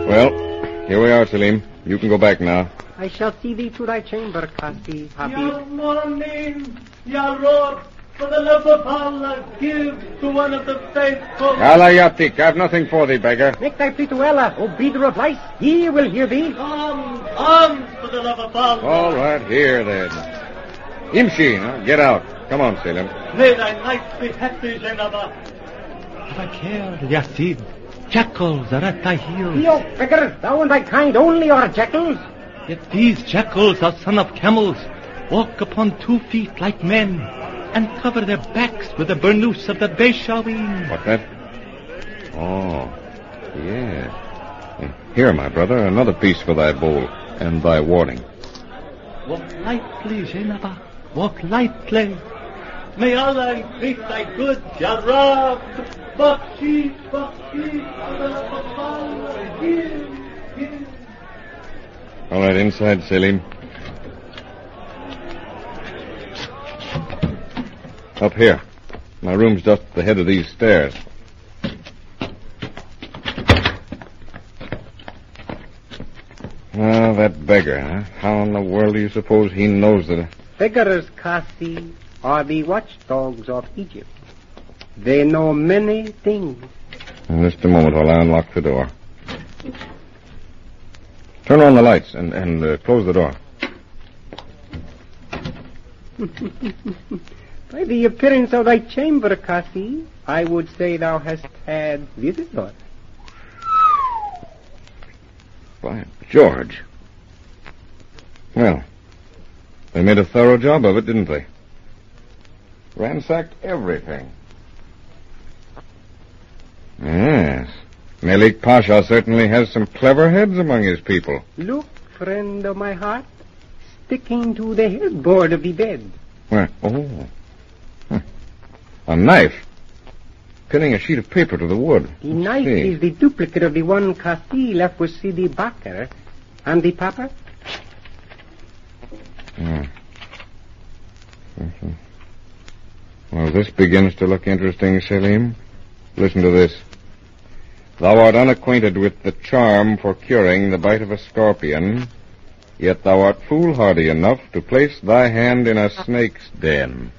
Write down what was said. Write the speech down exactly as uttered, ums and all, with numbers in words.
Well, here we are, Selim. You can go back now. I shall see thee to thy chamber, Kasi, Habib. Ya morning, Ya Lord, for the love of Allah, give to one of the faithful. Allah Yatik, I've nothing for thee, beggar. Make thy plea to Allah, O breeder of lice. He will hear thee. Come, come, for the love of Allah. All right, here then. Imshi, huh? Get out. Come on, Selim. May thy night be happy, Zainaba. Have a care, Yasid. Jackals are at thy heels. Yo, beggar, thou and thy kind only are jackals. Yet these jackals are son of camels, walk upon two feet like men, and cover their backs with the burnous of the Beshaween. What's that? Oh, yes. Here, my brother, another piece for thy bowl and thy warning. Walk lightly, Zainaba. Walk lightly. May Allah increase thy good, Ya Rab. Bakshish, bakshish, for the love of Allah, give, give. All right, inside, Selim. Up here. My room's just at the head of these stairs. Ah, that beggar, huh? How in the world do you suppose he knows that... Beggars, Kasi, are the watchdogs of Egypt. They know many things. In just a moment while I unlock the door. Turn on the lights and, and uh, close the door. By the appearance of thy chamber, Kasi, I would say thou hast had visitors. By George. Well, they made a thorough job of it, didn't they? Ransacked everything. Yes. Malik Pasha certainly has some clever heads among his people. Look, friend of my heart, sticking to the headboard of the bed. Where? Oh. Huh. A knife. Pinning a sheet of paper to the wood. The Let's knife see. is the duplicate of the one Kasi left with Sidi Bakr. And the papa? Yeah. Mm-hmm. Well, this begins to look interesting, Selim. Listen to this. Thou art unacquainted with the charm for curing the bite of a scorpion, yet thou art foolhardy enough to place thy hand in a snake's den.